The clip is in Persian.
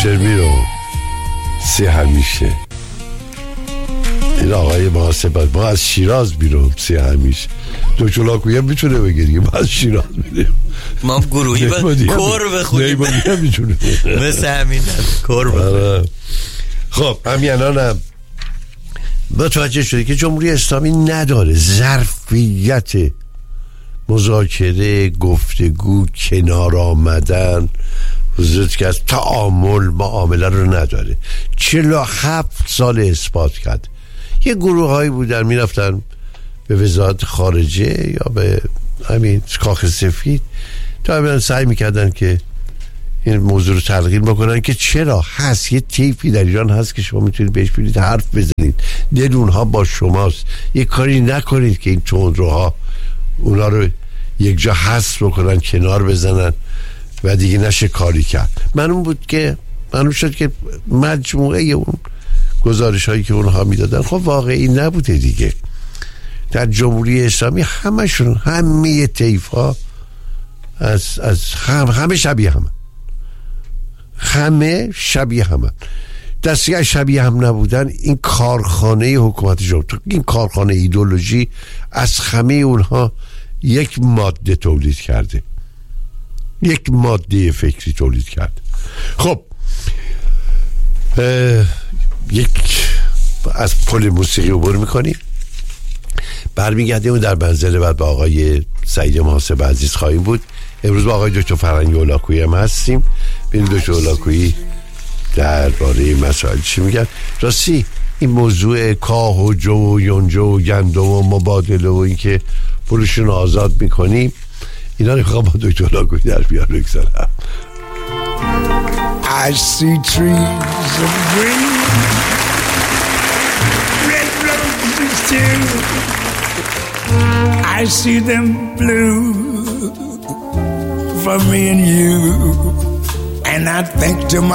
بوشهر میرم سی همیشه. این آقای محاسبت ما از شیراز بیرون سی همیشه. دکتر لاکویی هم میتونه بگه دیگه ما از شیراز میریم. ما گروهی کور بخونیم مثل همین کور بخونیم. خب همین الانم متوجه شده که جمهوری اسلامی نداره ظرفیت مذاکره، گفتگو، کنار آمدن، حضورت که از تعامل معامله رو نداره. 47 سال اثبات کرد. یه گروه هایی بودن میرفتن به وزارت خارجه یا به همین کاخ سفید تا سعی میکردن که این موضوع رو تلقین بکنن که چرا هست. یه تیپی در ایران هست که شما میتونید بهش برید حرف بزنید، دل اونها با شماست، یه کاری نکنید که این تندروها اونا رو یک جا حذف بکنن، کنار بزنن و دیگه نشه کاری کرد. معلوم شد که مجموعه اون گزارش هایی که اونها میدادن خب واقعی نبوده دیگه. در جمهوری اسلامی همه طیف ها همه شبیه همه دستی شبیه هم نبودن. این کارخانه حکومت جمهوری، این کارخانه ایدئولوژی از همه اونها یک ماده تولید کرده، یک ماده فکری تولید کرد. خب یک از پل موسیقی عبور میکنیم، برمیگردیم و در منزل بعد با آقای سعید محاسب عزیز خواهیم بود. امروز با آقای دکتر فرهنگ هولاکویی هم هستیم. ببینیم دکتر هولاکویی درباره مسائل چی میگن. راستی این موضوع کاه و جو و یونجه و گندم و مبادله و این که پولشون آزاد میکنیم، اینا رو خواهم با دکتر هولاکویی در بیان بگذارم. I see trees of green, red roses too. I see them blue for me and you. And I think to myself,